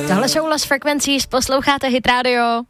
Tohle jsou Lost Frequencies, posloucháte Hit Radio.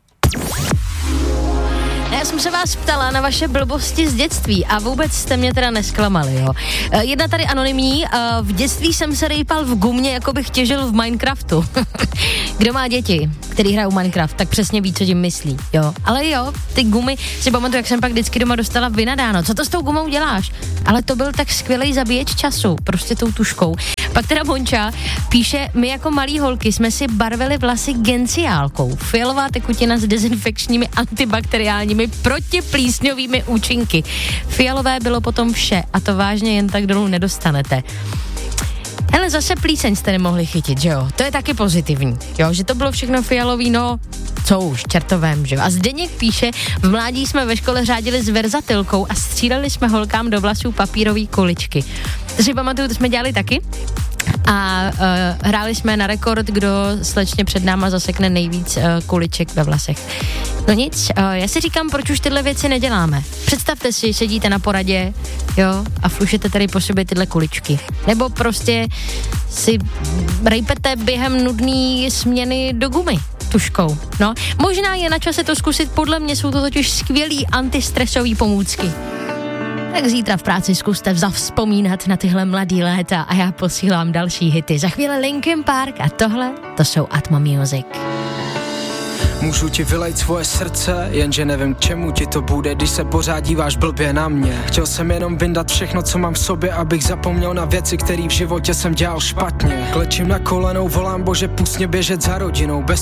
Já jsem se vás ptala na vaše blbosti z dětství a vůbec jste mě teda nesklamali, jo. Jedna tady anonymní, v dětství jsem se rejpal v gumě, jako bych těžil v Minecraftu. Kdo má děti, který hrajou Minecraft, tak přesně ví, co tím myslí, jo. Ale jo, ty gumy, si pamatuju, jak jsem pak vždycky doma dostala vynadáno. Co to s tou gumou děláš? Ale to byl tak skvělej zabíječ času, prostě tou tuškou. Pak teda Monča píše, my jako malí holky jsme si barvili vlasy genciálkou. Fialová tekutina s dezinfekčními antibakteriálními protiplísňovými účinky. Fialové bylo potom vše a to vážně jen tak dolů nedostanete. Hele, zase plíseň jste nemohli chytit, že jo? To je taky pozitivní, jo? Že to bylo všechno fialový, no co už, čertovém, že jo? A Zdeněk píše, v mládí jsme ve škole řádili s verzatilkou a stříleli jsme holkám do vlasů papírový kuličky. To si pamatuju, to jsme dělali taky. A hráli jsme na rekord, kdo slečně před náma zasekne nejvíc kuliček ve vlasech. No nic, já si říkám, proč už tyhle věci neděláme. Představte si, sedíte na poradě, jo, a flušete tady po sobě tyhle kuličky. Nebo prostě si rejpete během nudný směny do gumy tuškou. No, možná je na čase to zkusit, podle mě jsou to totiž skvělý antistresový pomůcky. Tak zítra v práci zkuste zavzpomínat na tyhle mladý léta a já posílám další hity. Za chvíli Linkin Park a tohle, to jsou Atmo Music. Můžu ti vylejt svoje srdce, jenže nevím k čemu ti to bude, když se pořád díváš blbě na mě. Chtěl jsem jenom vyndat všechno, co mám v sobě, abych zapomněl na věci, které v životě jsem dělal špatně. Klečím na kolenou, volám Bože, pust mě běžet za rodinou, bez